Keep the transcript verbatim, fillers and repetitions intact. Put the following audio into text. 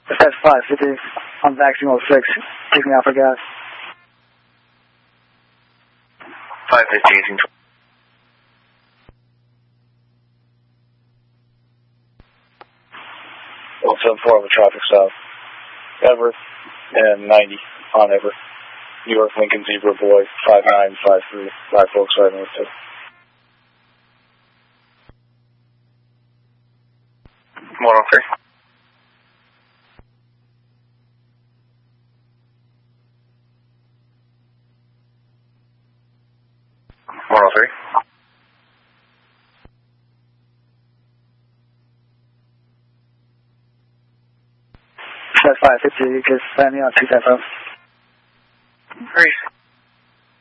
That's five fifty on vaccine oh six, taking out for gas. five fifty, eighteen twenty. one seven four of a traffic stop. Everett and ninety on Everett. New York Lincoln Zebra Boy, five nine five three, Black Volkswagen with two. one oh three. one oh three. That's five fifty, just send me on two ten.